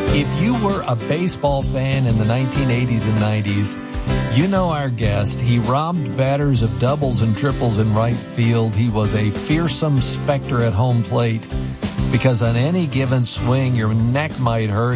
If you were a baseball fan in the 1980s and 90s, you know our guest. He robbed batters of doubles and triples in right field. He was a fearsome specter at home plate because on any given swing, your neck might hurt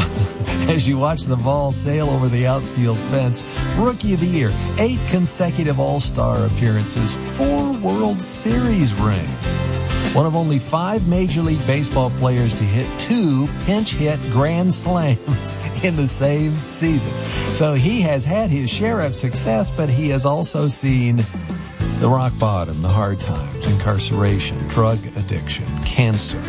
as you watch the ball sail over the outfield fence. Rookie of the Year, 8 consecutive All-Star appearances, 4 World Series rings. One of only 5 Major League Baseball players to hit 2 pinch-hit grand slams in the same season. So he has had his share of success, but he has also seen the rock bottom, the hard times, incarceration, drug addiction, cancer.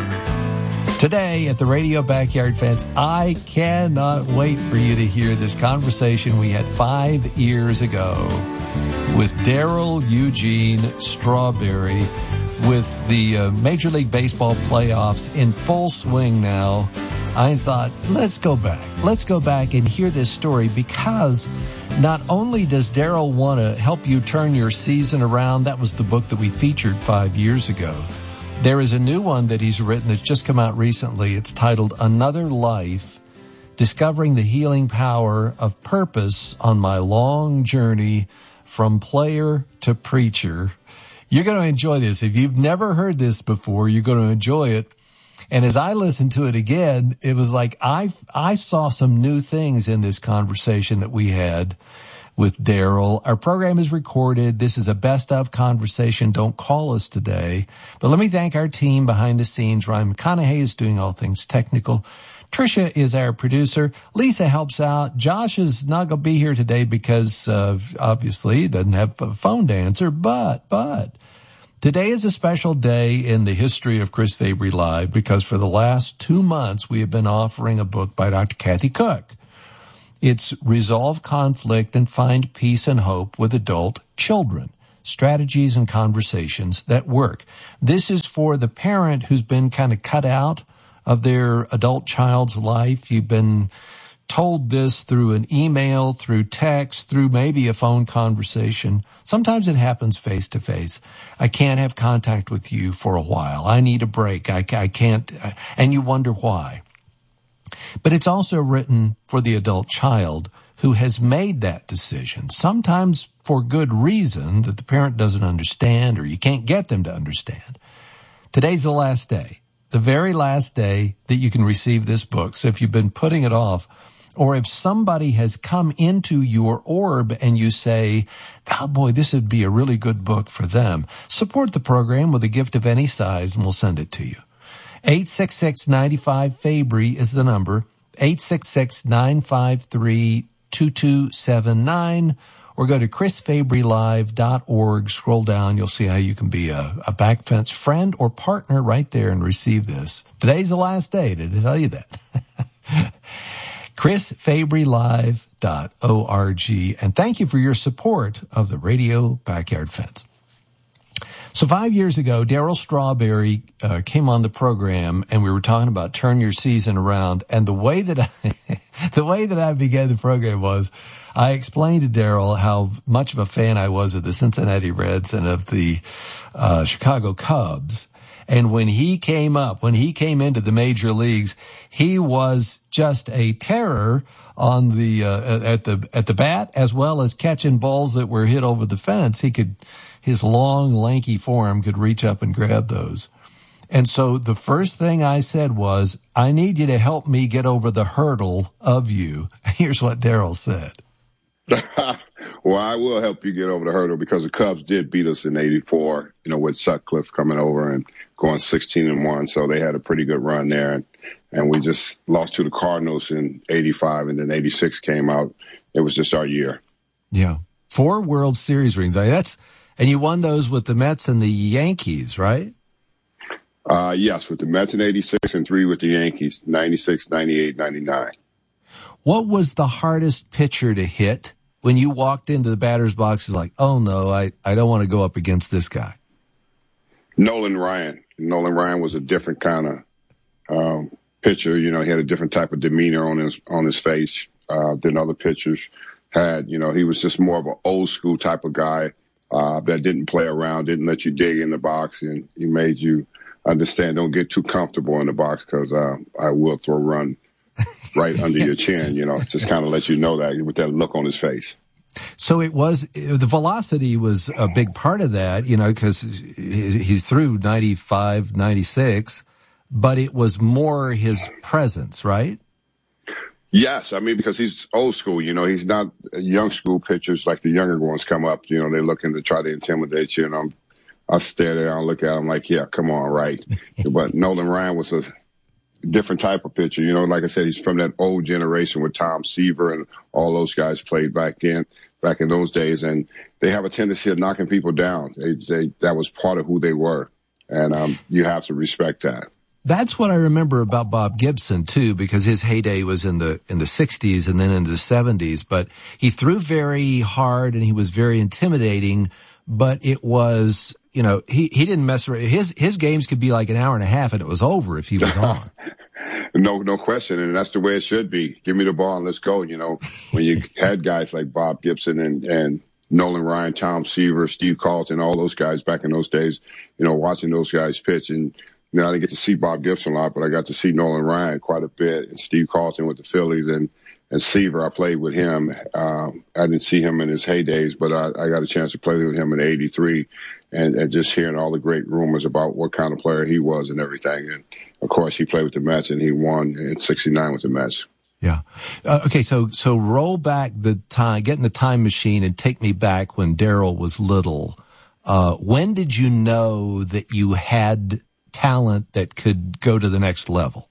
Today at the Radio Backyard Fence, I cannot wait for you to hear this conversation we had 5 years ago with Darryl Eugene Strawberry, with the Major League Baseball playoffs in full swing now. I thought, let's go back and hear this story, because not only does Darryl want to help you turn your season around, that was the book that we featured 5 years ago. There is a new one that he's written that's just come out recently. It's titled Another Life, Discovering the Healing Power of Purpose on My Long Journey from Player to Preacher. You're going to enjoy this. If you've never heard this before, you're going to enjoy it. And as I listened to it again, it was like I saw some new things in this conversation that we had with Darryl. Our program is recorded. This is a best of conversation. Don't call us today. But let me thank our team behind the scenes. Ryan McConaughey is doing all things technical. Tricia is our producer. Lisa helps out. Josh is not going to be here today because obviously he doesn't have a phone to answer, but today is a special day in the history of Chris Fabry Live, because for the last 2 months we have been offering a book by Dr. Kathy Cook. It's Resolve Conflict and Find Peace and Hope with Adult Children, Strategies and Conversations That Work. This is for the parent who's been kind of cut out of their adult child's life. You've been told this through an email, through text, through maybe a phone conversation. Sometimes it happens face to face. I can't have contact with you for a while. I need a break. I can't, and you wonder why. But it's also written for the adult child who has made that decision, sometimes for good reason that the parent doesn't understand or you can't get them to understand. Today's the last day, the very last day that you can receive this book. So if you've been putting it off, or if somebody has come into your orb and you say, oh boy, this would be a really good book for them, support the program with a gift of any size and we'll send it to you. 866-95-FABRY is the number, 866-953-2279, or go to chrisfabrylive.org, scroll down, you'll see how you can be a back fence friend or partner right there and receive this. Today's the last day to tell you that. chrisfabrylive.org, and thank you for your support of the Radio Backyard Fence. So 5 years ago, Darryl Strawberry came on the program, and we were talking about turn your season around. And the way that I began the program was, I explained to Darryl how much of a fan I was of the Cincinnati Reds and of the Chicago Cubs. And when he came into the major leagues, he was just a terror on the at the bat, as well as catching balls that were hit over the fence. His long, lanky form could reach up and grab those. And so the first thing I said was, I need you to help me get over the hurdle of you. Here's what Darryl said. Well, I will help you get over the hurdle, because the Cubs did beat us in '84, with Sutcliffe coming over and going 16-1. So they had a pretty good run there. And we just lost to the Cardinals in '85, and then '86 came out. It was just our year. Yeah. 4 World Series rings. And you won those with the Mets and the Yankees, right? Yes, with the Mets in '86 and 3 with the Yankees, '96, '98, '99. What was the hardest pitcher to hit when you walked into the batter's box? Is like, oh no, I don't want to go up against this guy. Nolan Ryan. Nolan Ryan was a different kind of pitcher. He had a different type of demeanor on his face than other pitchers had. He was just more of an old school type of guy that didn't play around, didn't let you dig in the box, and he made you understand, don't get too comfortable in the box, because I will throw a run. right under your chin, just kind of let you know that with that look on his face. So the velocity was a big part of that, because he threw 95, 96, but it was more his presence, right? Yes, I mean, because he's old school, he's not young school pitchers like the younger ones come up, they're looking to try to intimidate you, and I stare there and look at him like, yeah, come on, right. But Nolan Ryan was a different type of pitcher, like I said, he's from that old generation with Tom Seaver and all those guys played back in those days, and they have a tendency of knocking people down. That was part of who they were, and you have to respect that. That's what I remember about Bob Gibson too, because his heyday was in the 60s and then into the 70s, but he threw very hard and he was very intimidating, but it was, he didn't mess around. His games could be like an hour and a half and it was over if he was on. No question. And that's the way it should be. Give me the ball and let's go. When you had guys like Bob Gibson and Nolan Ryan, Tom Seaver, Steve Carlton, all those guys back in those days, watching those guys pitch. And, I didn't get to see Bob Gibson a lot, but I got to see Nolan Ryan quite a bit, and Steve Carlton with the Phillies, and Seaver, I played with him. I didn't see him in his heydays, but I got a chance to play with him in '83, and just hearing all the great rumors about what kind of player he was and everything. And, of course, he played with the Mets, and he won in '69 with the Mets. Yeah. Okay, so roll back the time, get in the time machine and take me back when Darryl was little. When did you know that you had talent that could go to the next level?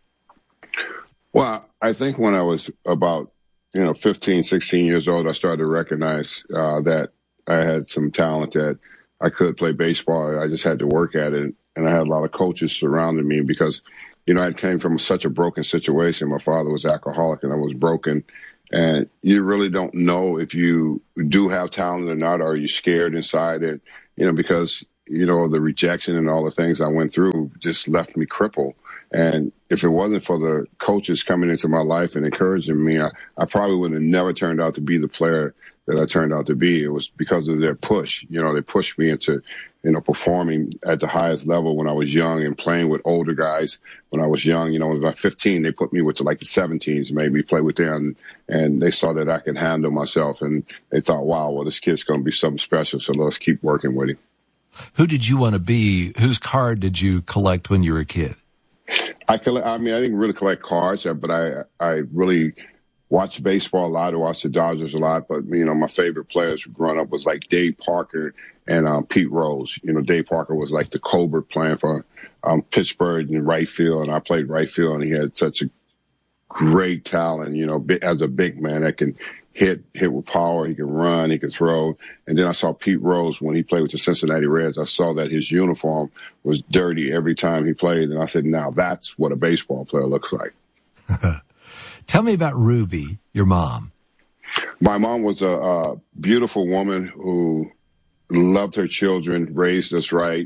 Well, I think when I was about, 15, 16 years old, I started to recognize that I had some talent, that I could play baseball. I just had to work at it. And I had a lot of coaches surrounding me because, I came from such a broken situation. My father was alcoholic and I was broken. And you really don't know if you do have talent or not, or are you scared inside it, because the rejection and all the things I went through just left me crippled. And if it wasn't for the coaches coming into my life and encouraging me, I probably would have never turned out to be the player that I turned out to be. It was because of their push. They pushed me into, performing at the highest level when I was young and playing with older guys when I was young. When I was about 15, they put me with like the 17s, made me play with them. And they saw that I could handle myself. And they thought, wow, well, this kid's going to be something special. So let's keep working with him. Who did you want to be? Whose card did you collect when you were a kid? I didn't really collect cards, but I really watched baseball a lot. I watched the Dodgers a lot. But, my favorite players growing up was like Dave Parker and Pete Rose. Dave Parker was like the Colbert playing for Pittsburgh in right field. And I played right field, and he had such a great talent, as a big man that can hit with power. He can run, he can throw. And then I saw Pete Rose when he played with the Cincinnati Reds. I saw that his uniform was dirty every time he played. And I said, now that's what a baseball player looks like. Tell me about Ruby, your mom. My mom was a beautiful woman who loved her children, raised us right.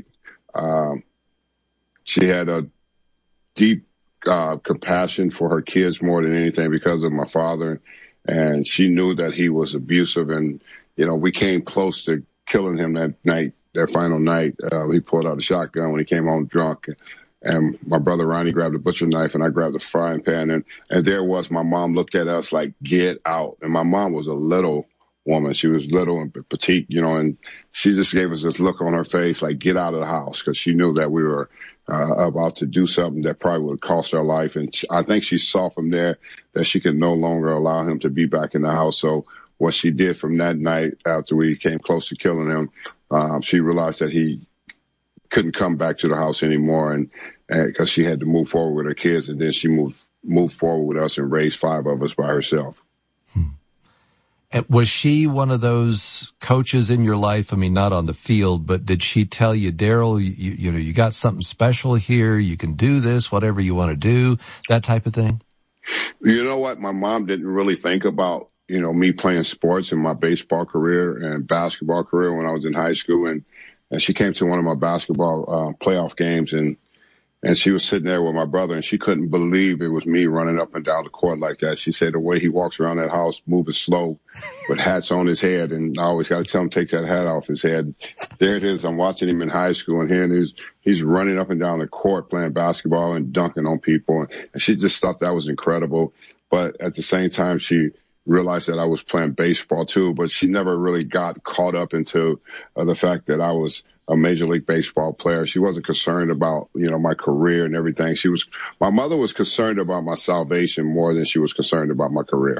She had a deep compassion for her kids more than anything because of my father. And she knew that he was abusive. And, we came close to killing him that final night. He pulled out a shotgun when he came home drunk. And my brother Ronnie grabbed a butcher knife and I grabbed a frying pan. And there was my mom looked at us like, get out. And my mom was a little woman. She was little and petite, and she just gave us this look on her face like, get out of the house, because she knew that we were about to do something that probably would cost her life. And I think she saw from there that she could no longer allow him to be back in the house. So what she did from that night after we came close to killing him, she realized that he couldn't come back to the house anymore, and because she had to move forward with her kids, and then she moved forward with us and raised 5 of us by herself. And was she one of those coaches in your life? I mean, not on the field, but did she tell you, Darryl, you got something special here, you can do this, whatever you want to do, that type of thing? You know what? My mom didn't really think about, me playing sports in my baseball career and basketball career when I was in high school. And she came to one of my basketball playoff games, and And she was sitting there with my brother, and she couldn't believe it was me running up and down the court like that. She said the way he walks around that house, moving slow, with hats on his head, and I always got to tell him, take that hat off his head. There it is. I'm watching him in high school, and here he's running up and down the court playing basketball and dunking on people. And she just thought that was incredible. But at the same time, she realized that I was playing baseball too, but she never really got caught up into the fact that I was a Major League Baseball player. She wasn't concerned about, my career and everything. My mother was concerned about my salvation more than she was concerned about my career.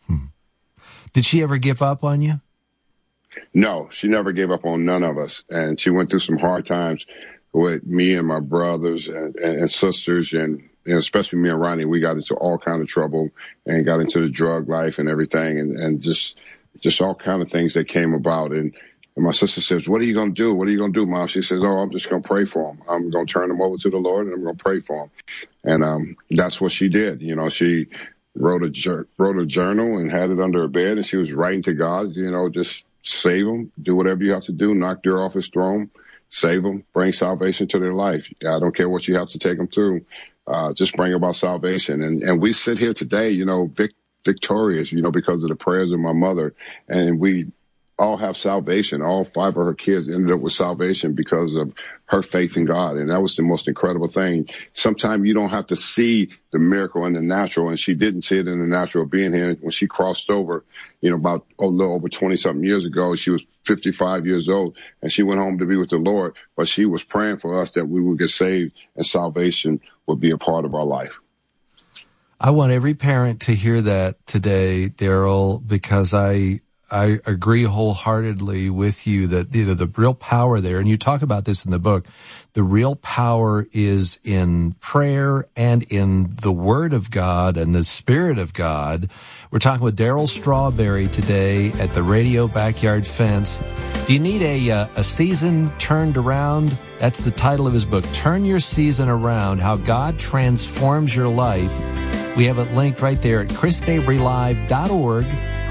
Did she ever give up on you? No, she never gave up on none of us. And she went through some hard times with me and my brothers and sisters, and especially me and Ronnie. We got into all kind of trouble and got into the drug life and everything, and just all kind of things that came about. And my sister says, what are you going to do? What are you going to do, Mom? She says, I'm just going to pray for him. I'm going to turn him over to the Lord, and I'm going to pray for him. And that's what she did. She wrote a journal and had it under her bed, and she was writing to God, just save him, do whatever you have to do, knock door off his throne, save them, bring salvation to their life. I don't care what you have to take them through. Just bring about salvation. And we sit here today, victorious, because of the prayers of my mother. And we all have salvation. All 5 of her kids ended up with salvation because of her faith in God. And that was the most incredible thing. Sometimes you don't have to see the miracle in the natural. And she didn't see it in the natural being here. When she crossed over, about a little over 20-something years ago, she was 55 years old, and she went home to be with the Lord. But she was praying for us that we would get saved and salvation would be a part of our life. I want every parent to hear that today, Daryl, because I agree wholeheartedly with you that, the real power there, and you talk about this in the book, the real power is in prayer and in the Word of God and the Spirit of God. We're talking with Daryl Strawberry today at the Radio Backyard Fence. Do you need a season turned around? That's the title of his book, Turn Your Season Around, How God Transforms Your Life. We have it linked right there at chrisfabrylive.org,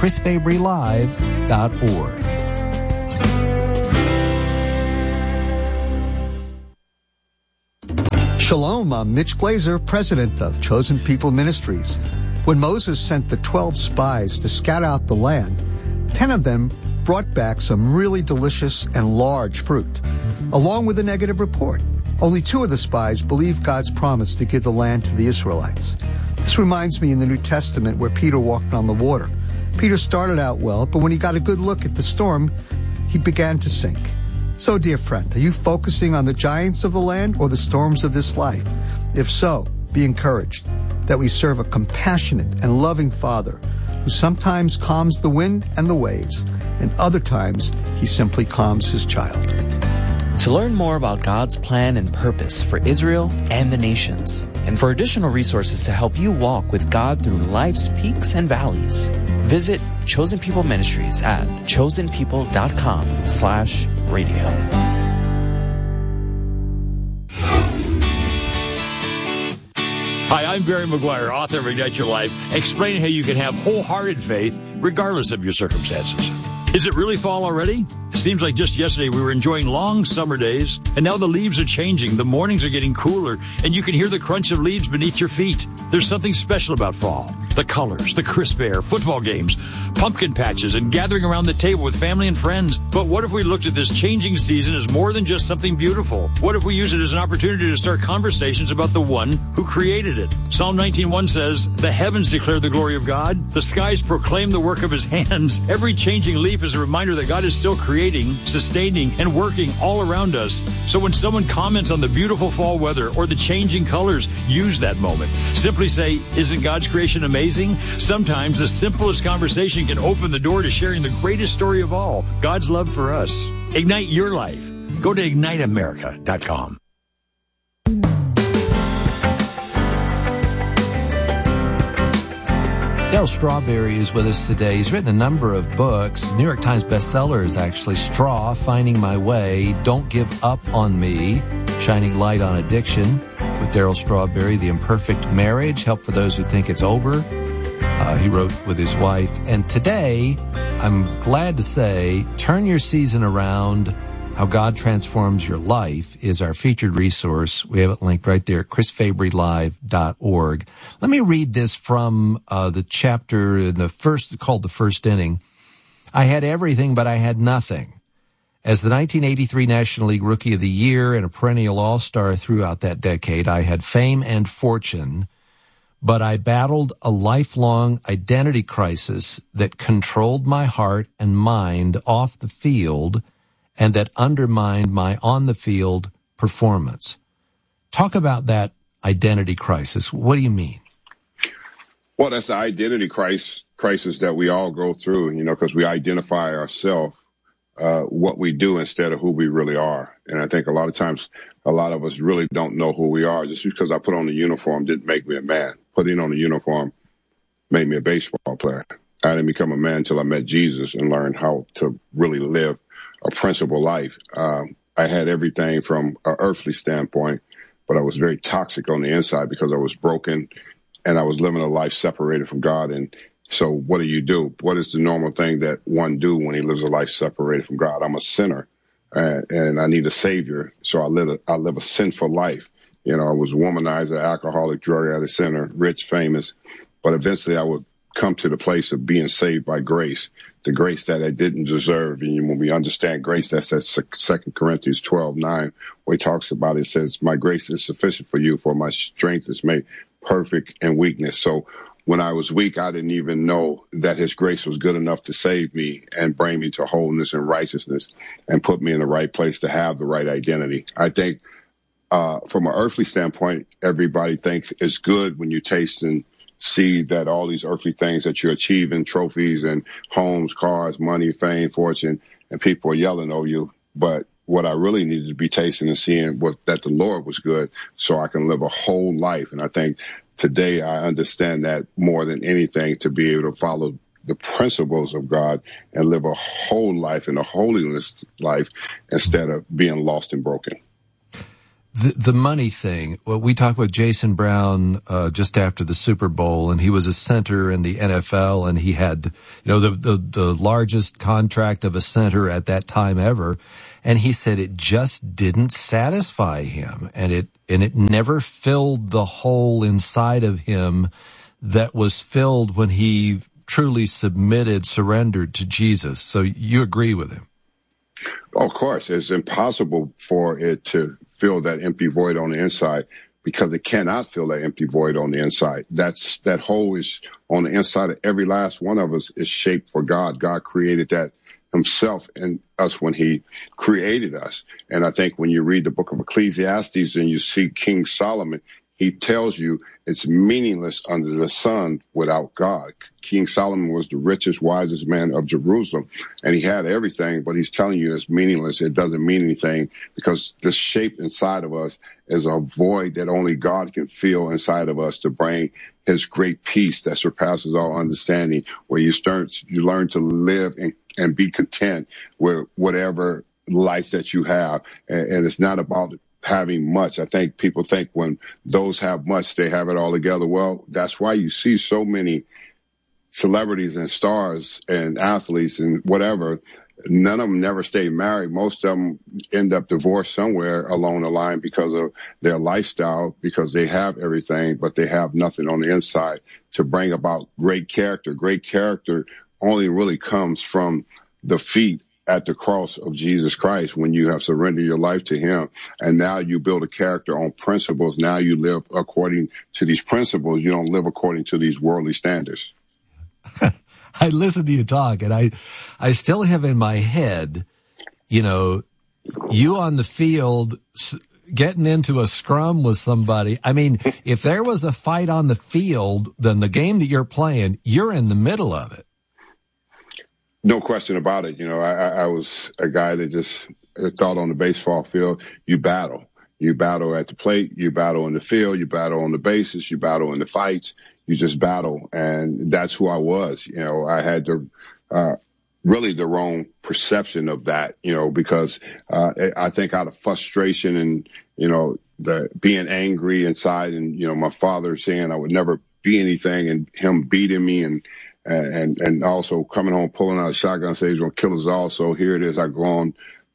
chrisfabrylive.org. Shalom, I'm Mitch Glazer, president of Chosen People Ministries. When Moses sent the 12 spies to scout out the land, 10 of them brought back some really delicious and large fruit, along with a negative report. Only 2 of the spies believed God's promise to give the land to the Israelites. This reminds me in the New Testament where Peter walked on the water. Peter started out well, but when he got a good look at the storm, he began to sink. So, dear friend, are you focusing on the giants of the land or the storms of this life? If so, be encouraged that we serve a compassionate and loving Father who sometimes calms the wind and the waves, and other times he simply calms his child. To learn more about God's plan and purpose for Israel and the nations, and for additional resources to help you walk with God through life's peaks and valleys, visit Chosen People Ministries at chosenpeople.com/radio. Hi, I'm Barry McGuire, author of Ignite Your Life, explaining how you can have wholehearted faith regardless of your circumstances. Is it really fall already? It seems like just yesterday we were enjoying long summer days, and now the leaves are changing, the mornings are getting cooler, and you can hear the crunch of leaves beneath your feet. There's something special about fall. The colors, the crisp air, football games, pumpkin patches, and gathering around the table with family and friends. But what if we looked at this changing season as more than just something beautiful? What if we use it as an opportunity to start conversations about the one who created it? Psalm 19:1 says, "The heavens declare the glory of God. The skies proclaim the work of his hands." Every changing leaf is a reminder that God is still creating, sustaining, and working all around us. So when someone comments on the beautiful fall weather or the changing colors, use that moment. Simply say, "Isn't God's creation amazing?" Sometimes the simplest conversation can open the door to sharing the greatest story of all, God's love for us. Ignite your life. Go to IgniteAmerica.com. Daryl Strawberry is with us today. He's written a number of books, New York Times bestsellers actually, Straw, Finding My Way, Don't Give Up on Me, Shining Light on Addiction, with Daryl Strawberry, The Imperfect Marriage, Help for Those Who Think It's Over. He wrote with his wife. And today, I'm glad to say, Turn Your Season Around, How God Transforms Your Life is our featured resource. We have it linked right there at chrisfabrylive.org. Let me read this from the chapter in the first, called The First Inning. I had everything, but I had nothing. As the 1983 National League Rookie of the Year and a perennial all-star throughout that decade, I had fame and fortune, but I battled a lifelong identity crisis that controlled my heart and mind off the field and that undermined my on-the-field performance. Talk about that identity crisis. What do you mean? Well, that's the identity crisis that we all go through, because we identify ourselves, what we do instead of who we really are. And I think a lot of times, a lot of us really don't know who we are. Just because I put on the uniform didn't make me a man. Putting on the uniform made me a baseball player. I didn't become a man until I met Jesus and learned how to really live a principled life. I had everything from an earthly standpoint, but I was very toxic on the inside because I was broken and I was living a life separated from God. And so what do? What is the normal thing that one do when he lives a life separated from God? I'm a sinner and I need a savior. So I live a sinful life. I was a womanizer, alcoholic, drug addict, sinner, rich, famous, but eventually I would come to the place of being saved by grace, the grace that I didn't deserve. And when we understand grace, that's that 2 Corinthians 12:9, where he talks about it, says, my grace is sufficient for you, for my strength is made perfect in weakness. So when I was weak, I didn't even know that his grace was good enough to save me and bring me to wholeness and righteousness and put me in the right place to have the right identity. I think from an earthly standpoint, everybody thinks it's good when you taste and see that all these earthly things that you're achieving, trophies and homes, cars, money, fame, fortune, and people are yelling over you. But what I really needed to be tasting and seeing was that the Lord was good so I can live a whole life. And I think today I understand that more than anything, to be able to follow the principles of God and live a whole life in a holiness life instead of being lost and broken. The money thing. Well, we talked with Jason Brown just after the Super Bowl, and he was a center in the NFL, and he had the largest contract of a center at that time ever. And he said it just didn't satisfy him, and it never filled the hole inside of him that was filled when he truly surrendered to Jesus. So you agree with him? Oh, of course, it's impossible for it to fill that empty void on the inside because it cannot fill that empty void on the inside. That hole is on the inside of every last one of us is shaped for God. God created that himself in us when he created us. And I think when you read the book of Ecclesiastes and you see King Solomon, he tells you it's meaningless under the sun without God. King Solomon was the richest, wisest man of Jerusalem, and he had everything, but he's telling you it's meaningless. It doesn't mean anything because the shape inside of us is a void that only God can fill inside of us to bring his great peace that surpasses all understanding, where you learn to live and be content with whatever life that you have. And it's not about having much. I think people think when those have much, they have it all together. Well, that's why you see so many celebrities and stars and athletes and whatever. None of them never stay married. Most of them end up divorced somewhere along the line because of their lifestyle, because they have everything, but they have nothing on the inside to bring about great character. Great character only really comes from the feet at the cross of Jesus Christ when you have surrendered your life to him. And now you build a character on principles. Now you live according to these principles. You don't live according to these worldly standards. I listen to you talk, and I still have in my head, you on the field getting into a scrum with somebody. I mean, if there was a fight on the field, then the game that you're playing, you're in the middle of it. No question about it. I was a guy that just thought on the baseball field, you battle. You battle at the plate, you battle in the field, you battle on the bases, you battle in the fights, you just battle. And that's who I was. I had really the wrong perception of that, because I think out of frustration and, the being angry inside and, my father saying I would never be anything and him beating me and also coming home, pulling out a shotgun, saying he's going to kill us all. So here it is. I go on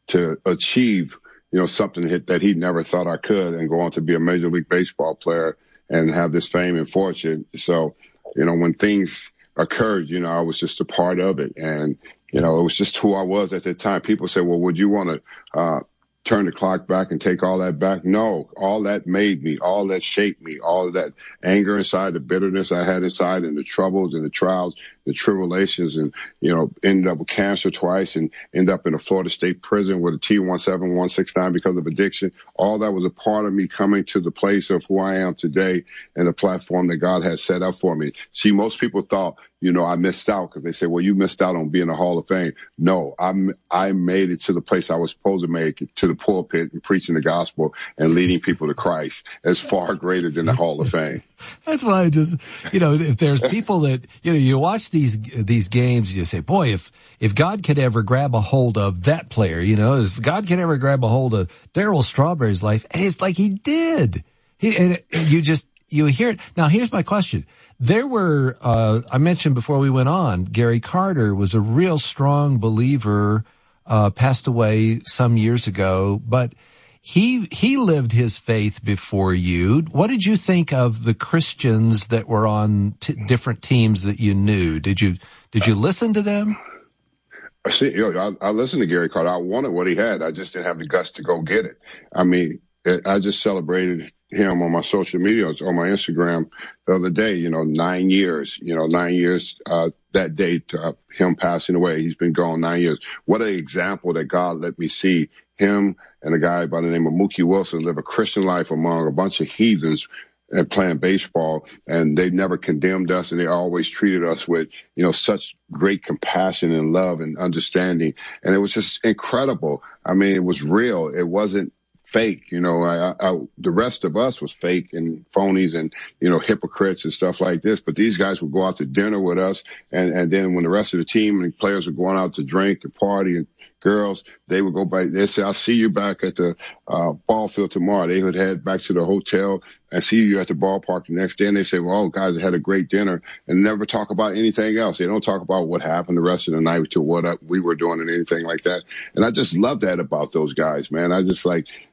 to achieve, something that he never thought I could, and go on to be a Major League Baseball player and have this fame and fortune. So, when things occurred, I was just a part of it. And, it was just who I was at that time. People say, well, would you want to turn the clock back and take all that back? No, all that made me, all that shaped me, all of that anger inside, the bitterness I had inside, and the troubles and the trials, the tribulations, and, ended up with cancer twice and end up in a Florida State prison with a T-17169 because of addiction. All that was a part of me coming to the place of who I am today and the platform that God has set up for me. See, most people thought, I missed out because they say, well, you missed out on being a Hall of Fame. No, I made it to the place I was supposed to make it, to the pulpit and preaching the gospel and leading people to Christ. It's far greater than the Hall of Fame. That's why I just, if there's people that, you watch these games and you say, boy, if God could ever grab a hold of that player, if God could ever grab a hold of Darryl Strawberry's life, and it's like he did. And you hear it. Now, here's my question. There were, I mentioned before we went on, Gary Carter was a real strong believer, passed away some years ago, but he lived his faith before you. What did you think of the Christians that were on different teams that you knew? Did you listen to them? I listened to Gary Carter. I wanted what he had. I just didn't have the guts to go get it. I mean, I just celebrated him on my social media, on my Instagram the other day, 9 years, that day to him passing away. He's been gone 9 years. What an example that God let me see him and a guy by the name of Mookie Wilson live a Christian life among a bunch of heathens and playing baseball. And they never condemned us, and they always treated us with, such great compassion and love and understanding. And it was just incredible. I mean, it was real. It wasn't fake. The rest of us was fake and phonies and, hypocrites and stuff like this. But these guys would go out to dinner with us. And then when the rest of the team and players were going out to drink and party and girls, they would go back. They'd say, I'll see you back at the ball field tomorrow. They would head back to the hotel and see you at the ballpark the next day. And they say, well, guys, I had a great dinner, and never talk about anything else. They don't talk about what happened the rest of the night to what we were doing and anything like that. And I just love that about those guys, man. I just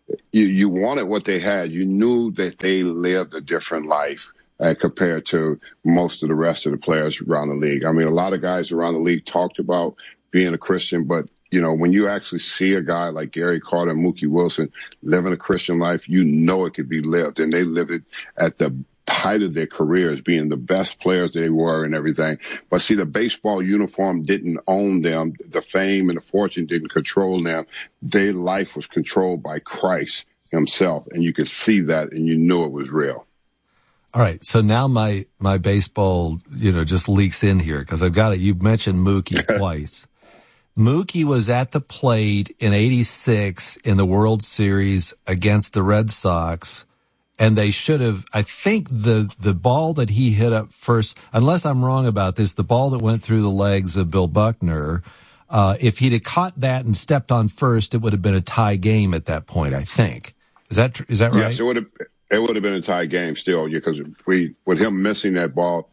you wanted what they had. You knew that they lived a different life compared to most of the rest of the players around the league. I mean, a lot of guys around the league talked about being a Christian, but when you actually see a guy like Gary Carter and Mookie Wilson living a Christian life, it could be lived. And they lived it at the height of their careers, being the best players they were and everything. But see, the baseball uniform didn't own them. The fame and the fortune didn't control them. Their life was controlled by Christ himself. And you could see that, and you knew it was real. All right. So now my baseball, just leaks in here because I've got it. You've mentioned Mookie twice. Mookie was at the plate in '86 in the World Series against the Red Sox, and they should have, I think the ball that he hit up first, unless I'm wrong about this, the ball that went through the legs of Bill Buckner, if he'd have caught that and stepped on first, it would have been a tie game at that point, I think. Is that right? Yes, it would have been a tie game still, because with him missing that ball,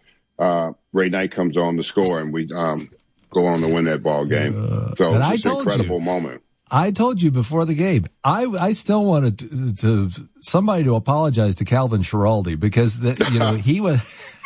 Ray Knight comes on to score, and we go on to win that ball game. So it's an incredible moment. I told you before the game, I still wanted to somebody to apologize to Calvin Schiraldi, because he was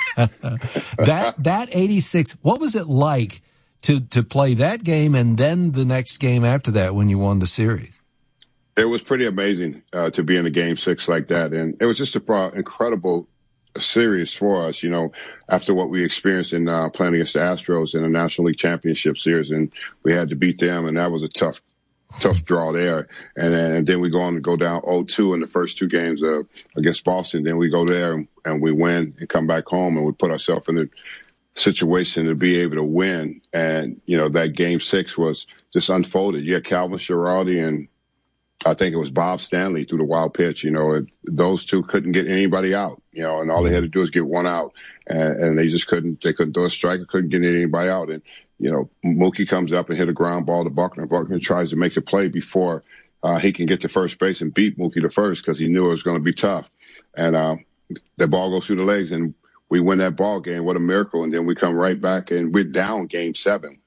that 86. What was it like to play that game and then the next game after that when you won the series? It was pretty amazing to be in a Game 6 like that, and it was just an incredible series for us, after what we experienced in playing against the Astros in the National League Championship Series, and we had to beat them, and that was a tough draw there. And then we go on to go down 0-2 in the first two games against Boston. Then we go there and we win and come back home, and we put ourselves in a situation to be able to win. And, that Game 6 was just unfolded. You had Calvin Schiraldi and I think it was Bob Stanley through the wild pitch. Those two couldn't get anybody out, and all they had to do is get one out, and they just couldn't throw a strike, couldn't get anybody out. And, Mookie comes up and hit a ground ball to Buckner. Buckner tries to make the play before he can get to first base and beat Mookie to first, because he knew it was going to be tough. And the ball goes through the legs, and we win that ball game. What a miracle. And then we come right back, and we're down Game 7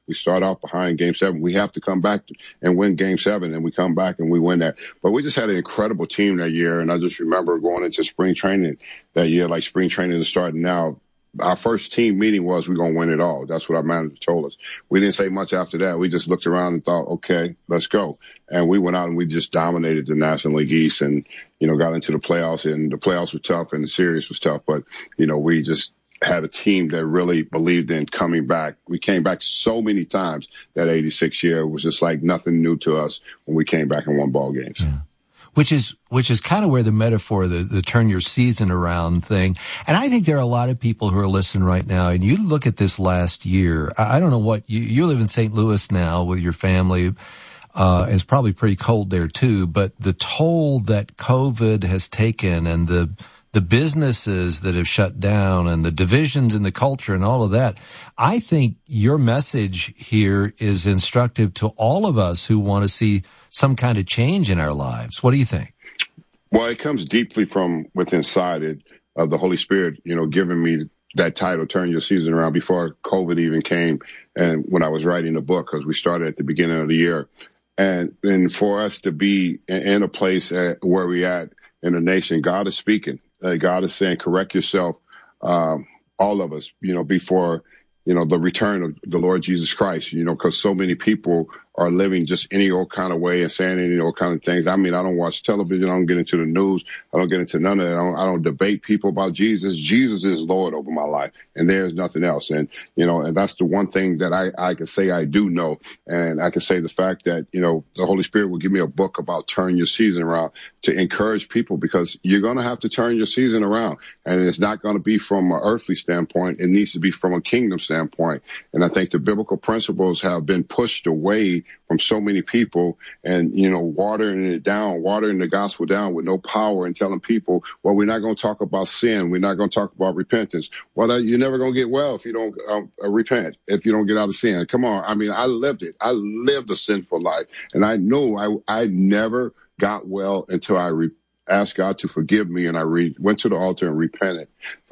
We start off behind Game 7. We have to come back and win Game 7, and we come back and we win that. But we just had an incredible team that year, and I just remember going into spring training that year, like spring training is starting now. Our first team meeting was we're going to win it all. That's what our manager told us. We didn't say much after that. We just looked around and thought, okay, let's go. And we went out and we just dominated the National League East and, got into the playoffs. And the playoffs were tough and the series was tough. But, we just had a team that really believed in coming back. We came back so many times that 86 year was just like nothing new to us when we came back and won ball games. Yeah. Which is kind of where the metaphor, the turn your season around thing. And I think there are a lot of people who are listening right now, and you look at this last year. I don't know what you live in St. Louis now with your family. And it's probably pretty cold there too, but the toll that COVID has taken and the businesses that have shut down and the divisions in the culture and all of that, I think your message here is instructive to all of us who want to see some kind of change in our lives. What do you think? Well, it comes deeply from within inside it of the Holy Spirit, giving me that title, Turn Your Season Around, before COVID even came. And when I was writing the book, because we started at the beginning of the year, and for us to be in a place where we at in the nation, God is speaking. God is saying, correct yourself, all of us, before, the return of the Lord Jesus Christ, because so many people are living just any old kind of way and saying any old kind of things. I mean, I don't watch television. I don't get into the news. I don't get into none of that. I don't debate people about Jesus. Jesus is Lord over my life, and there's nothing else. And, and that's the one thing that I can say I do know. And I can say the fact that, the Holy Spirit will give me a book about turn your season around to encourage people, because you're going to have to turn your season around. And it's not going to be from an earthly standpoint. It needs to be from a kingdom standpoint. And I think the biblical principles have been pushed away from so many people, and, watering the gospel down with no power and telling people, well, we're not going to talk about sin. We're not going to talk about repentance. Well, you're never going to get well if you don't repent, if you don't get out of sin. Come on. I mean, I lived it. I lived a sinful life, and I knew I never got well until I asked God to forgive me, and I went to the altar and repented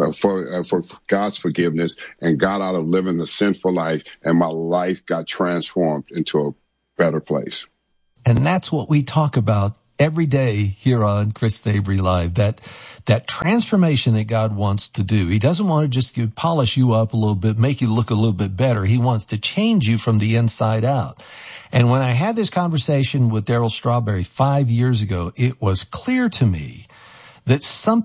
for God's forgiveness and got out of living the sinful life, and my life got transformed into a better place. And that's what we talk about every day here on Chris Fabry Live, that transformation that God wants to do. He doesn't want to just polish you up a little bit, make you look a little bit better. He wants to change you from the inside out. And when I had this conversation with Darryl Strawberry 5 years ago, it was clear to me that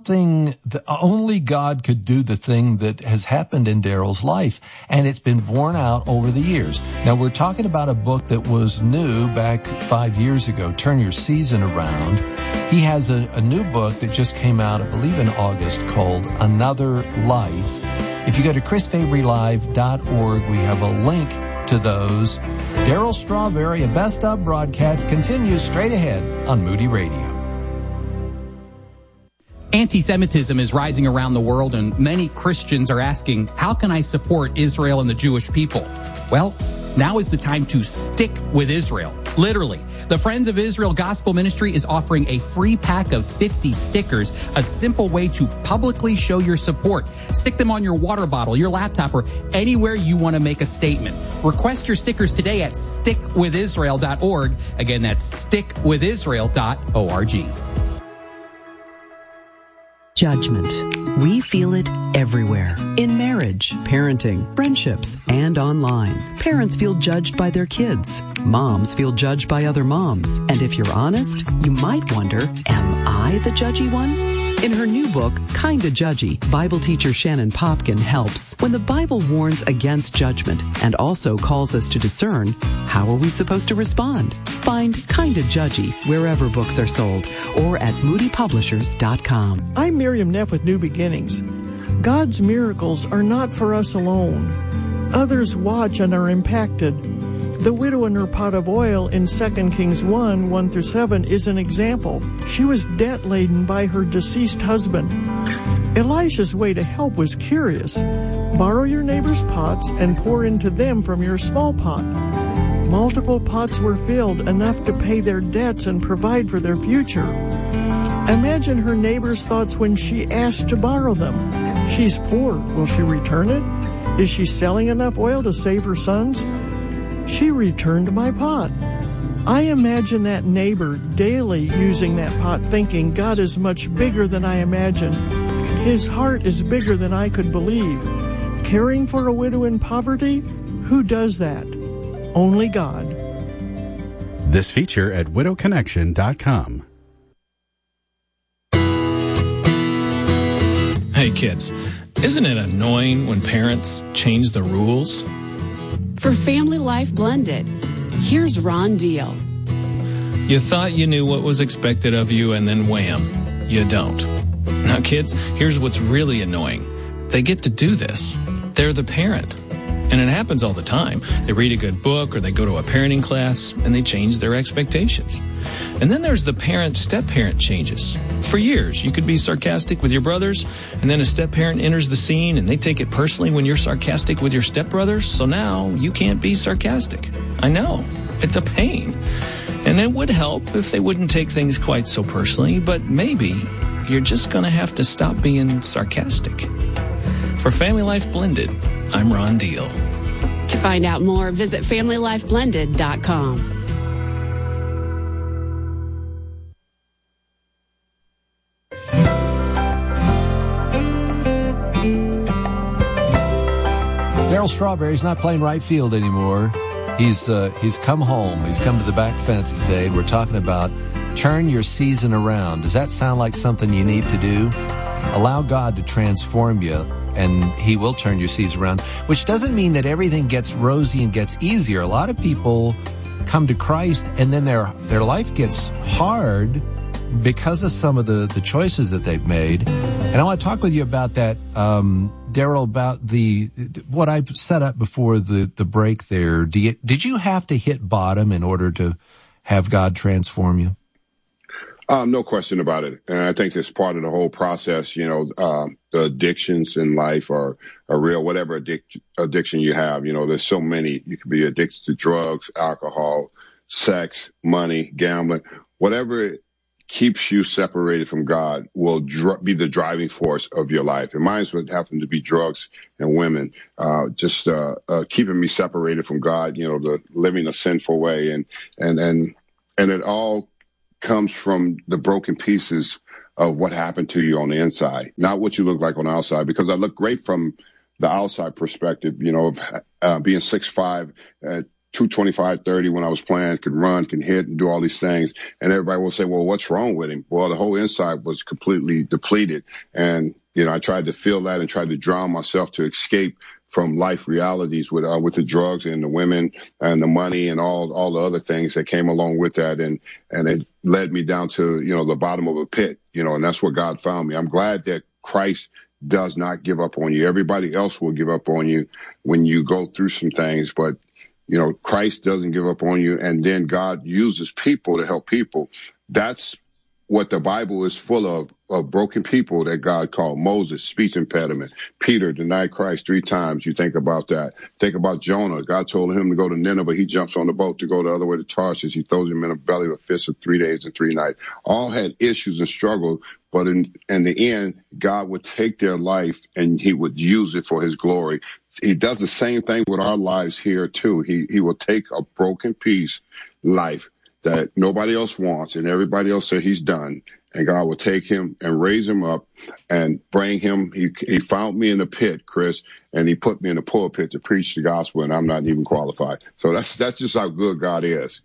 only God could do the thing that has happened in Darryl's life. And it's been borne out over the years. Now, we're talking about a book that was new back 5 years ago, Turn Your Season Around. He has a new book that just came out, I believe in August, called Another Life. If you go to chrisfabrylive.org, we have a link to those. Darryl Strawberry, a Best Of broadcast, continues straight ahead on Moody Radio. Anti-Semitism is rising around the world, and many Christians are asking, how can I support Israel and the Jewish people? Well, now is the time to stick with Israel. Literally. The Friends of Israel Gospel Ministry is offering a free pack of 50 stickers, a simple way to publicly show your support. Stick them on your water bottle, your laptop, or anywhere you want to make a statement. Request your stickers today at stickwithisrael.org. Again, that's stickwithisrael.org. Judgment. We feel it everywhere. In marriage, parenting, friendships, and online. Parents feel judged by their kids. Moms feel judged by other moms. And if you're honest, you might wonder, am I the judgy one? In her new book, Kinda Judgy, Bible teacher Shannon Popkin helps. When the Bible warns against judgment and also calls us to discern, how are we supposed to respond? Find Kinda Judgy wherever books are sold or at moodypublishers.com. I'm Miriam Neff with New Beginnings. God's miracles are not for us alone. Others watch and are impacted. The widow and her pot of oil in 2 Kings 1:1-7 is an example. She was debt-laden by her deceased husband. Elisha's way to help was curious. Borrow your neighbor's pots and pour into them from your small pot. Multiple pots were filled, enough to pay their debts and provide for their future. Imagine her neighbor's thoughts when she asked to borrow them. She's poor. Will she return it? Is she selling enough oil to save her sons? She returned my pot. I imagine that neighbor daily using that pot, thinking God is much bigger than I imagined. His heart is bigger than I could believe. Caring for a widow in poverty? Who does that? Only God. This feature at widowconnection.com. Hey kids, isn't it annoying when parents change the rules? For Family Life Blended, here's Ron Deal. You thought you knew what was expected of you, and then wham, you don't. Now kids, here's what's really annoying. They get to do this. They're the parent. And it happens all the time. They read a good book or they go to a parenting class and they change their expectations. And then there's the parent-step-parent changes. For years, you could be sarcastic with your brothers, and then a step-parent enters the scene and they take it personally when you're sarcastic with your stepbrothers, so now you can't be sarcastic. I know. It's a pain. And it would help if they wouldn't take things quite so personally, but maybe you're just going to have to stop being sarcastic. For Family Life Blended, I'm Ron Deal. To find out more, visit FamilyLifeBlended.com. Darryl Strawberry's not playing right field anymore. He's come home. He's come to the back fence today, and we're talking about turn your season around. Does that sound like something you need to do? Allow God to transform you, and He will turn your season around, which doesn't mean that everything gets rosy and gets easier. A lot of people come to Christ, and then their life gets hard because of some of the choices that they've made. And I want to talk with you about that, Darryl, about what I've set up before the break there. Did you have to hit bottom in order to have God transform you? No question about it. And I think that's part of the whole process. The addictions in life are real, whatever addiction you have. There's so many. You could be addicted to drugs, alcohol, sex, money, gambling, whatever keeps you separated from God will be the driving force of your life. And mine would happen to be drugs and women, keeping me separated from God, the living a sinful way. And it all comes from the broken pieces of what happened to you on the inside, not what you look like on the outside, because I look great from the outside perspective, of being 6'5", 225, 30 when I was playing, could run, can hit, and do all these things. And everybody will say, well, what's wrong with him? Well, the whole inside was completely depleted. And, I tried to feel that and tried to drown myself to escape from life realities with the drugs and the women and the money and all the other things that came along with that. And it led me down to, the bottom of a pit, and that's where God found me. I'm glad that Christ does not give up on you. Everybody else will give up on you when you go through some things, but Christ doesn't give up on you, and then God uses people to help people. That's what the Bible is full of broken people that God called. Moses, speech impediment. Peter denied Christ 3 times. You think about that. Think about Jonah. God told him to go to Nineveh. He jumps on the boat to go the other way to Tarshish. He throws him in the belly of a fish for 3 days and 3 nights. All had issues and struggles, but in the end, God would take their life and He would use it for His glory. He does the same thing with our lives here too. He will take a broken piece life that nobody else wants and everybody else said he's done, and God will take him and raise him up and bring him. He found me in the pit, Chris, and He put me in the pulpit to preach the gospel, and I'm not even qualified. So that's just how good God is.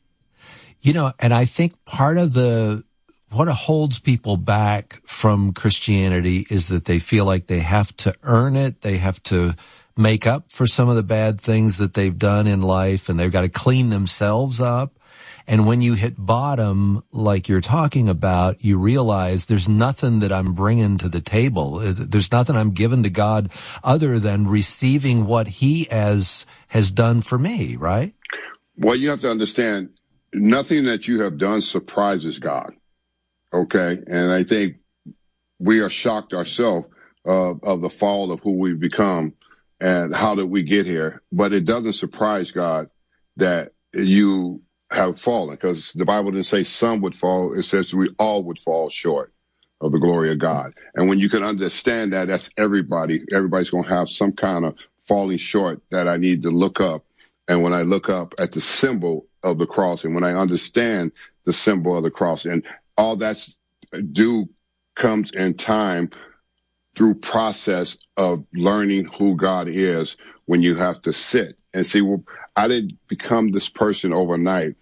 And I think part of what holds people back from Christianity is that they feel like they have to earn it. They have to make up for some of the bad things that they've done in life, and they've got to clean themselves up. And when you hit bottom, like you're talking about, you realize there's nothing that I'm bringing to the table. There's nothing I'm giving to God other than receiving what He has done for me, right? Well, you have to understand, nothing that you have done surprises God, okay? And I think we are shocked ourselves of the fall of who we've become and how did we get here. But it doesn't surprise God that you have fallen, because the Bible didn't say some would fall. It says we all would fall short of the glory of God. And when you can understand that, that's everybody. Everybody's going to have some kind of falling short that I need to look up And when I look up at the symbol of the cross, and when I understand the symbol of the cross, and all that's due comes in time through process of learning who God is, when you have to sit and see, well, I didn't become this person overnight.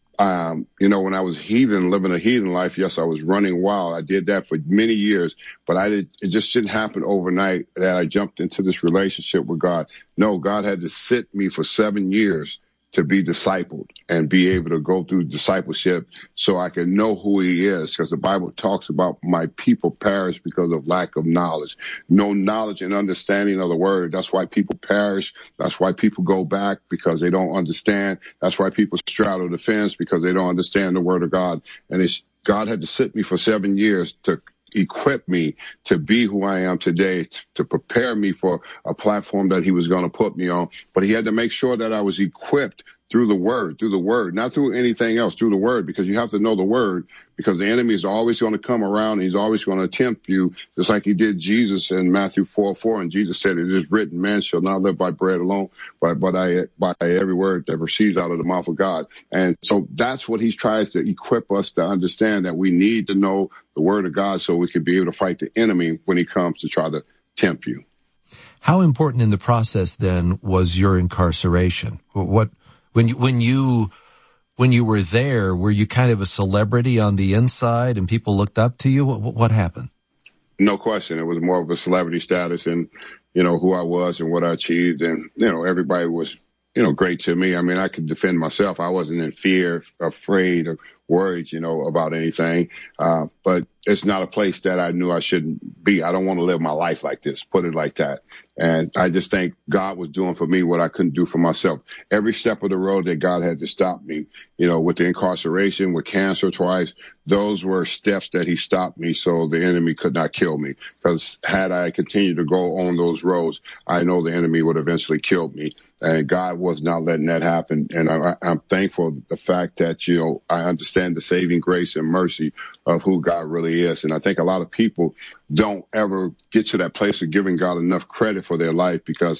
When I was heathen, living a heathen life, yes, I was running wild. I did that for many years, but it just didn't happen overnight that I jumped into this relationship with God. No, God had to sit me for 7 years to be discipled and be able to go through discipleship so I can know who he is, because the Bible talks about my people perish because of lack of knowledge. No knowledge and understanding of the word. That's why people perish. That's why people go back, because they don't understand. That's why people straddle the fence, because they don't understand the word of God. And God had to sit me for 7 years to equip me to be who I am today, to prepare me for a platform that he was going to put me on. But he had to make sure that I was equipped through the word, not through anything else, through the word, because you have to know the word, because the enemy is always going to come around and he's always going to tempt you, just like he did Jesus in Matthew 4:4. And Jesus said, it is written, man shall not live by bread alone, but by every word that proceeds out of the mouth of God. And so that's what he tries to equip us to understand, that we need to know the word of God so we can be able to fight the enemy when he comes to try to tempt you. How important in the process then was your incarceration? When you were there, were you kind of a celebrity on the inside and people looked up to you? What happened? No question. It was more of a celebrity status, and, who I was and what I achieved. And, everybody was, great to me. I mean, I could defend myself. I wasn't in fear, afraid, or worried, about anything. But it's not a place that I knew I shouldn't be. I don't want to live my life like this, put it like that. And I just think God was doing for me what I couldn't do for myself. Every step of the road that God had to stop me, with the incarceration, with cancer twice, those were steps that he stopped me so the enemy could not kill me. Because had I continued to go on those roads, I know the enemy would eventually kill me. And God was not letting that happen. And I'm thankful the fact that, I understand the saving grace and mercy of who God really is. And I think a lot of people don't ever get to that place of giving God enough credit for their life, because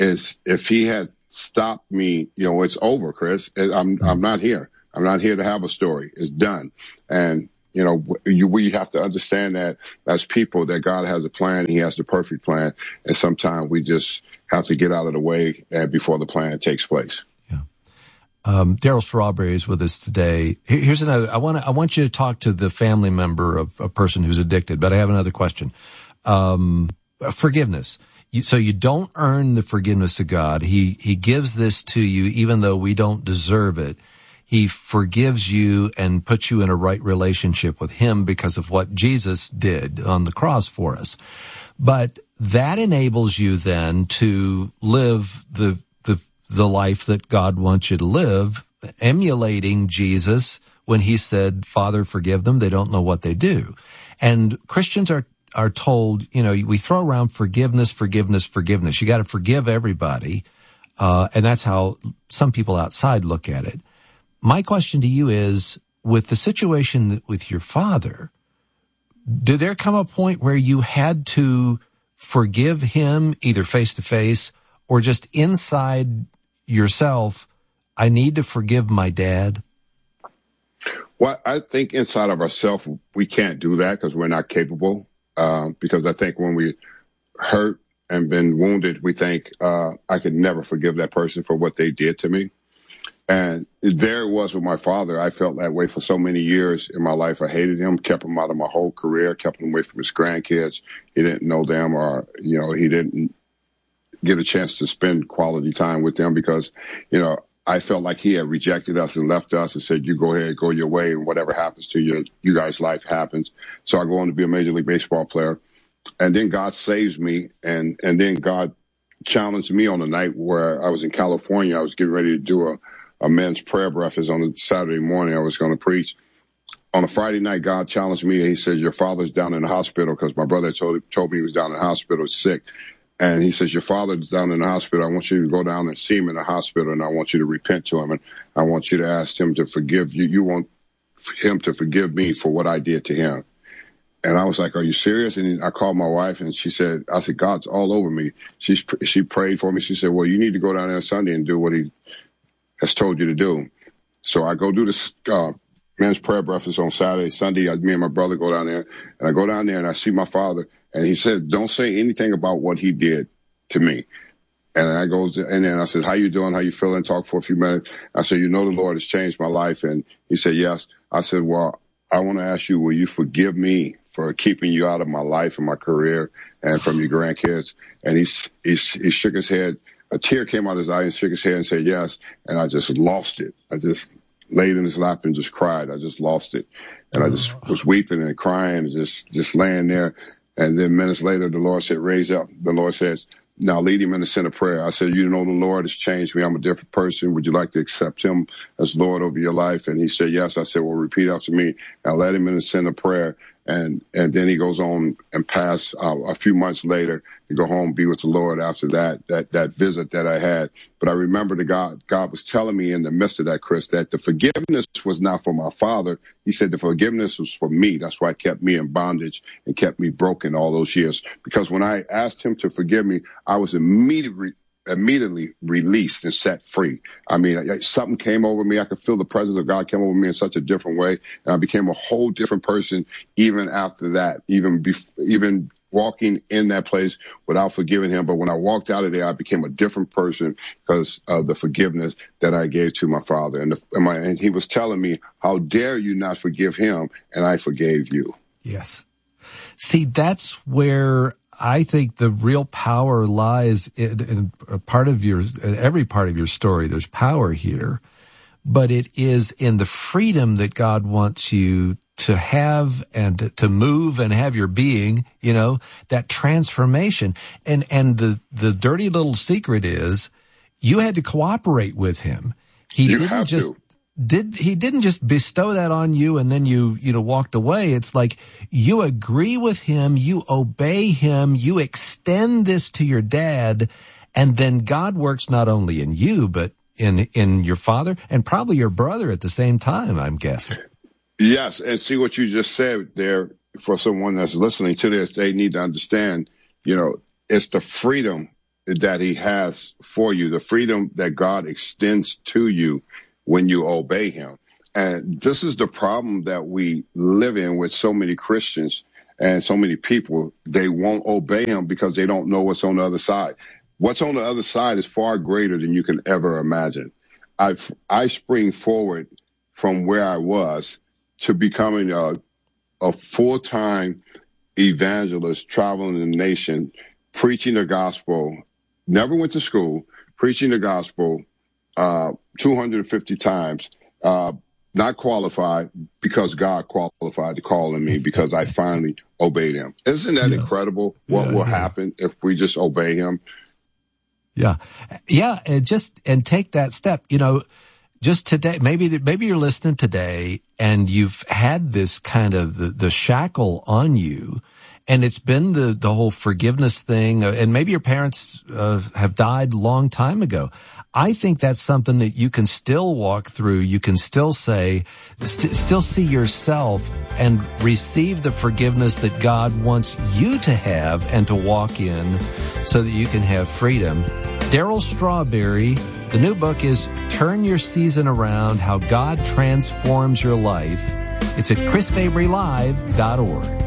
if he had stopped me, it's over, Chris. I'm not here. I'm not here to have a story. It's done. And, we have to understand that as people, that God has a plan. He has the perfect plan. And sometimes we just have to get out of the way before the plan takes place. Yeah. Darryl Strawberry is with us today. Here's another. I want you to talk to the family member of a person who's addicted, but I have another question. Forgiveness. So you don't earn the forgiveness of God. He gives this to you even though we don't deserve it. He forgives you and puts you in a right relationship with him because of what Jesus did on the cross for us. But that enables you then to live the life that God wants you to live, emulating Jesus when he said, Father, forgive them. They don't know what they do. And Christians are told, we throw around forgiveness. You got to forgive everybody. And that's how some people outside look at it. My question to you is, with the situation with your father, did there come a point where you had to forgive him either face to face or just inside yourself? I need to forgive my dad. Well, I think inside of ourselves, we can't do that because we're not capable. Because I think when we hurt and been wounded, we think, I could never forgive that person for what they did to me. And there it was with my father. I felt that way for so many years in my life. I hated him, kept him out of my whole career, kept him away from his grandkids. He didn't know them, or, he didn't get a chance to spend quality time with them because, I felt like he had rejected us and left us and said, you go ahead, go your way, and whatever happens to you, you guys' life happens. So I go on to be a Major League Baseball player. And then God saves me, and then God challenged me on a night where I was in California. I was getting ready to do a men's prayer breakfast on a Saturday morning. I was going to preach. On a Friday night, God challenged me. He said, your father's down in the hospital, because my brother told me he was down in the hospital sick. And he says, your father's down in the hospital. I want you to go down and see him in the hospital, and I want you to repent to him, and I want you to ask him to forgive you. You want him to forgive me for what I did to him. And I was like, are you serious? And I called my wife, and she said, God's all over me. She prayed for me. She said, well, you need to go down there Sunday and do what he has told you to do. So I go do this men's prayer breakfast on Saturday, Sunday. Me and my brother go down there, and I go down there and I see my father, and he said, "Don't say anything about what he did to me." And I goes and then I said, "How you doing? How you feeling?" Talk for a few minutes. I said, "You know, the Lord has changed my life." And he said, "Yes." I said, "Well, I want to ask you, will you forgive me for keeping you out of my life and my career and from your grandkids?" And he shook his head. A tear came out of his eye and shook his head and said, "Yes." And I just lost it. I just laid in his lap and just cried. I just lost it. And I just was weeping and crying and just laying there. And then minutes later, the Lord said, "Raise up." The Lord says, "Now lead him in the center prayer." I said, "You know, the Lord has changed me. I'm a different person. Would you like to accept him as Lord over your life?" And he said, "Yes." I said, "Well, repeat after me." I led him in the center prayer. And then he goes on and pass a few months later to go home, be with the Lord after that visit that I had. But I remember God was telling me in the midst of that, Chris, that the forgiveness was not for my father. He said the forgiveness was for me. That's why it kept me in bondage and kept me broken all those years. Because when I asked him to forgive me, I was immediately released and set free. I mean, something came over me. I could feel the presence of God came over me in such a different way. And I became a whole different person even after that, even walking in that place without forgiving him. But when I walked out of there, I became a different person because of the forgiveness that I gave to my father. And he was telling me, "How dare you not forgive him?" And I forgave you. Yes. See, that's where I think the real power lies in every part of your story. There's power here, but it is in the freedom that God wants you to have and to move and have your being, that transformation. And the dirty little secret is you had to cooperate with him. He didn't just bestow that on you and then you walked away. It's like you agree with him, you obey him, you extend this to your dad, and then God works not only in you, but in your father and probably your brother at the same time, I'm guessing. Yes, and see what you just said there, for someone that's listening to this, they need to understand, it's the freedom that he has for you, the freedom that God extends to you when you obey him. And this is the problem that we live in with so many Christians and so many people. They won't obey him because they don't know what's on the other side. What's on the other side is far greater than you can ever imagine. I spring forward from where I was to becoming a full-time evangelist, traveling the nation, preaching the gospel, never went to school, preaching the gospel 250 times, not qualified because God qualified to call on me because I finally obeyed him. Isn't that incredible what will happen if we just obey him? Yeah. Yeah. And take that step, just today, maybe you're listening today and you've had this kind of the shackle on you, and it's been the whole forgiveness thing, and maybe your parents have died a long time ago. I think that's something that you can still walk through. You can still say, still see yourself and receive the forgiveness that God wants you to have and to walk in so that you can have freedom. Darryl Strawberry, the new book is Turn Your Season Around, How God Transforms Your Life. It's at chrisfabrylive.org.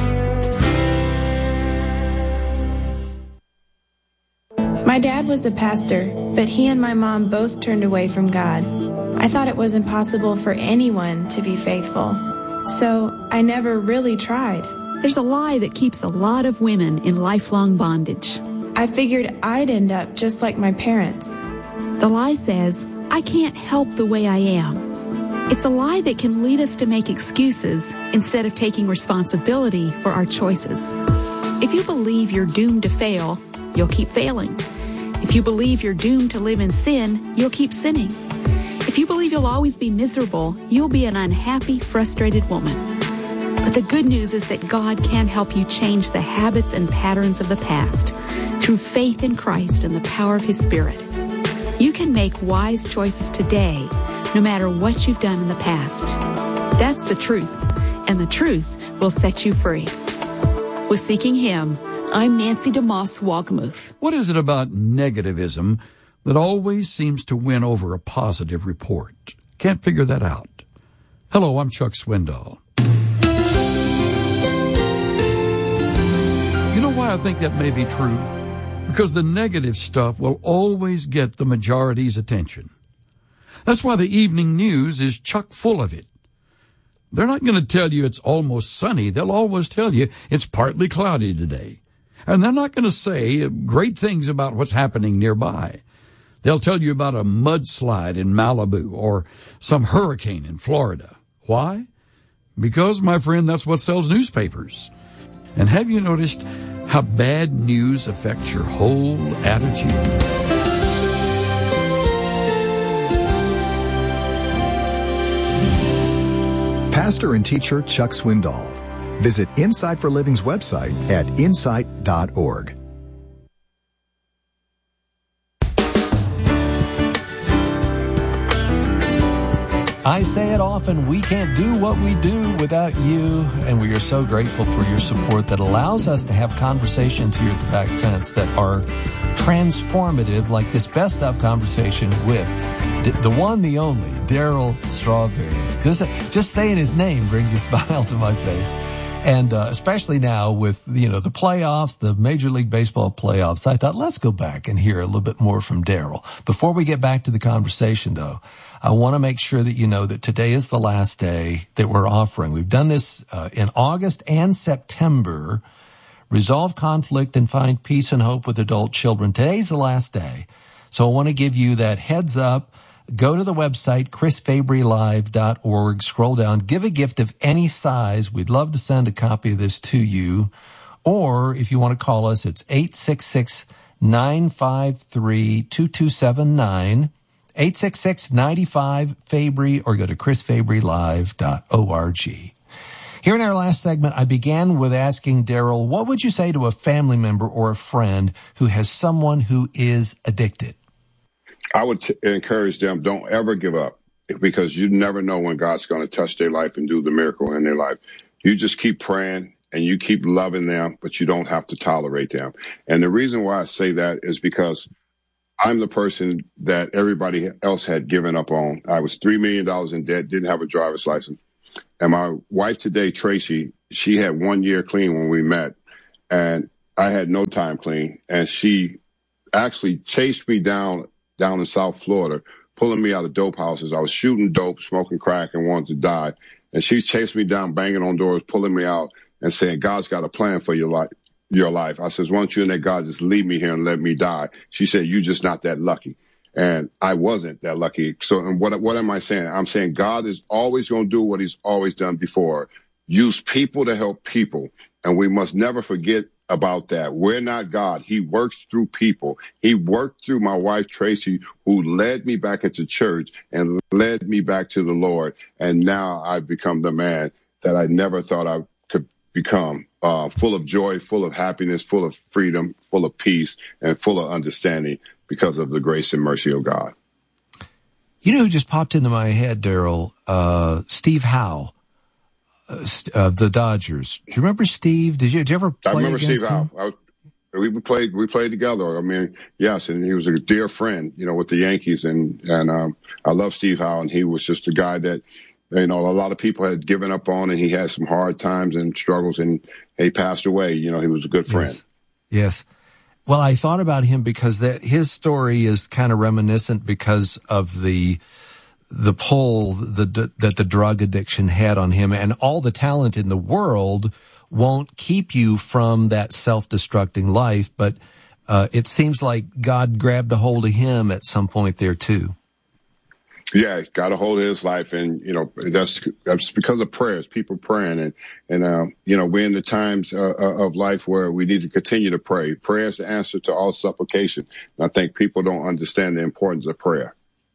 My dad was a pastor, but he and my mom both turned away from God. I thought it was impossible for anyone to be faithful, so I never really tried. There's a lie that keeps a lot of women in lifelong bondage. I figured I'd end up just like my parents. The lie says, I can't help the way I am. It's a lie that can lead us to make excuses instead of taking responsibility for our choices. If you believe you're doomed to fail, you'll keep failing. If you believe you're doomed to live in sin, you'll keep sinning. If you believe you'll always be miserable, you'll be an unhappy, frustrated woman. But the good news is that God can help you change the habits and patterns of the past through faith in Christ and the power of His Spirit. You can make wise choices today, no matter what you've done in the past. That's the truth, and the truth will set you free. With Seeking Him, I'm Nancy DeMoss Walgemuth. What is it about negativism that always seems to win over a positive report. Can't figure that out. Hello, I'm Chuck Swindoll. You know why I think that may be true? Because the negative stuff will always get the majority's attention. That's why the evening news is chock full of it. They're not going to tell you it's almost sunny. They'll always tell you it's partly cloudy today. And they're not going to say great things about what's happening nearby. They'll tell you about a mudslide in Malibu or some hurricane in Florida. Why? Because, my friend, that's what sells newspapers. And have you noticed how bad news affects your whole attitude? Pastor and teacher Chuck Swindoll. Visit Insight for Living's website at insight.org. I say it often, we can't do what we do without you, and we are so grateful for your support that allows us to have conversations here at the Back Fence that are transformative, like this best of conversation with the one, the only, Darryl Strawberry. Just saying his name brings a smile to my face. And especially now with, the playoffs, the Major League Baseball playoffs, I thought, let's go back and hear a little bit more from Darryl. Before we get back to the conversation, though, I want to make sure that you know that today is the last day that we're offering. We've done this in August and September. Resolve conflict and find peace and hope with adult children. Today's the last day. So I want to give you that heads up. Go to the website, chrisfabrylive.org. Scroll down. Give a gift of any size. We'd love to send a copy of this to you. Or if you want to call us, it's 866-953-2279. 866-95-FABRY, or go to chrisfabrylive.org. Here in our last segment, I began with asking Darryl, what would you say to a family member or a friend who has someone who is addicted? I would encourage them, don't ever give up, because you never know when God's going to touch their life and do the miracle in their life. You just keep praying and you keep loving them, but you don't have to tolerate them. And the reason why I say that is because I'm the person that everybody else had given up on. I was $3 million in debt, didn't have a driver's license. And my wife today, Tracy, she had 1 year clean when we met, and I had no time clean. And she actually chased me down in South Florida, pulling me out of dope houses. I was shooting dope, smoking crack, and wanted to die. And she chased me down, banging on doors, pulling me out, and saying, God's got a plan for your life. I says, why don't you and that God just leave me here and let me die? She said, you're just not that lucky. And I wasn't that lucky. So and what am I saying? I'm saying God is always going to do what he's always done before. Use people to help people. And we must never forget about that. We're not God. He works through people. He worked through my wife, Tracy, who led me back into church and led me back to the Lord. And now I've become the man that I never thought I could become. Full of joy, full of happiness, full of freedom, full of peace, and full of understanding because of the grace and mercy of God. You know who just popped into my head, Darryl? Steve Howe of the Dodgers. Do you remember Steve? Did you ever play against him? I remember Steve Howe. We played together. I mean, yes, and he was a dear friend, with the Yankees, and I love Steve Howe, and he was just a guy that, a lot of people had given up on, and he had some hard times and struggles, and he passed away. He was a good friend. Yes. Well, I thought about him because his story is kind of reminiscent because of the pull that the drug addiction had on him, and all the talent in the world won't keep you from that self-destructing life. But it seems like God grabbed a hold of him at some point there too. Yeah, got a hold of his life, and that's because of prayers, people praying, and we're in the times of life where we need to continue to pray. Prayer is the answer to all supplication. And I think people don't understand the importance of prayer.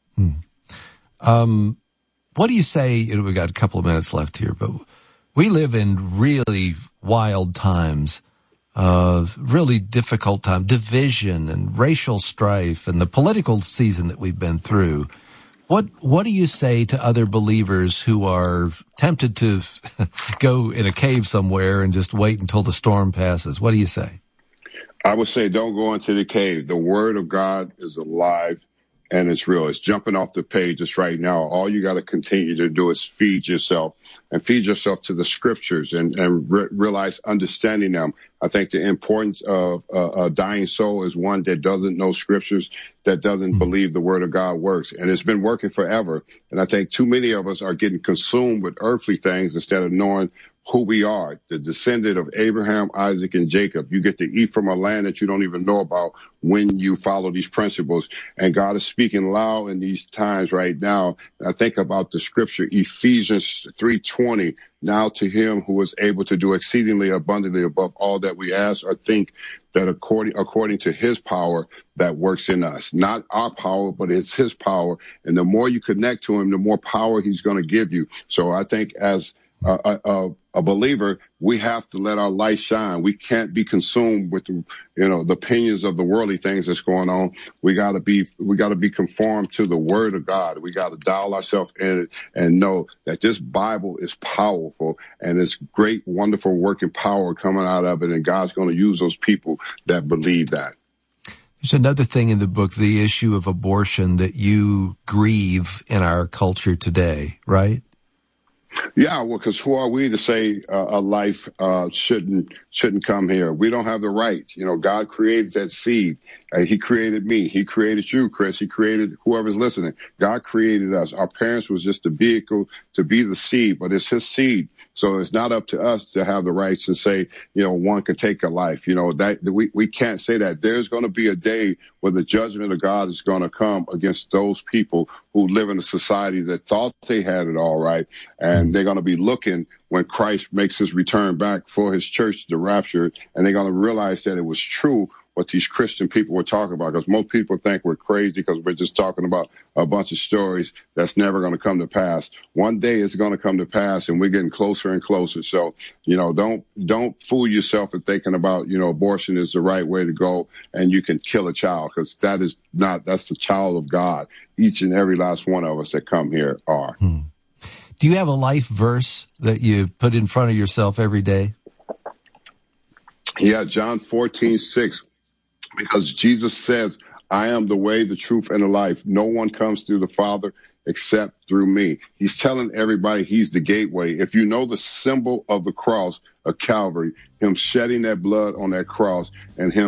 What do you say? We've got a couple of minutes left here, but we live in really wild times, really difficult time, division and racial strife, and the political season that we've been through. What do you say to other believers who are tempted to go in a cave somewhere and just wait until the storm passes? What do you say? I would say don't go into the cave. The word of God is alive and it's real. It's jumping off the pages right now. All you got to continue to do is feed yourself to the scriptures and realize understanding them. I think the importance of a dying soul is one that doesn't know scriptures, that doesn't believe the word of God works. And it's been working forever. And I think too many of us are getting consumed with earthly things instead of knowing who we are, the descendant of Abraham, Isaac, and Jacob. You get to eat from a land that you don't even know about when you follow these principles. And God is speaking loud in these times right now. I think about the scripture, Ephesians 3:20. Now to him who is able to do exceedingly abundantly above all that we ask or think, that according to his power that works in us. Not our power, but it's his power. And the more you connect to him, the more power he's going to give you. So I think as a believer, we have to let our light shine. We can't be consumed with the opinions of the worldly things that's going on. We got to be conformed to the word of God. We got to dial ourselves in it and know that this Bible is powerful and it's great, wonderful working power coming out of it. And God's going to use those people that believe that. There's another thing in the book, the issue of abortion, that you grieve in our culture today, right? Yeah, well, because who are we to say a life shouldn't come here? We don't have the right. God created that seed. He created me. He created you, Chris. He created whoever's listening. God created us. Our parents was just a vehicle to be the seed, but it's his seed. So it's not up to us to have the rights to say, one could take a life. That we can't say that. There's going to be a day where the judgment of God is going to come against those people who live in a society that thought they had it all right. And they're going to be looking when Christ makes his return back for his church, the rapture, and they're going to realize that it was true what these Christian people were talking about, because most people think we're crazy because we're just talking about a bunch of stories that's never going to come to pass. One day it's going to come to pass, and we're getting closer and closer. So, don't fool yourself in thinking about, abortion is the right way to go and you can kill a child, because that's the child of God. Each and every last one of us that come here are. Do you have a life verse that you put in front of yourself every day? Yeah, John 14:6. Because Jesus says, I am the way, the truth, and the life. No one comes through the Father except through me. He's telling everybody he's the gateway. If you know the symbol of the cross of Calvary, him shedding that blood on that cross and him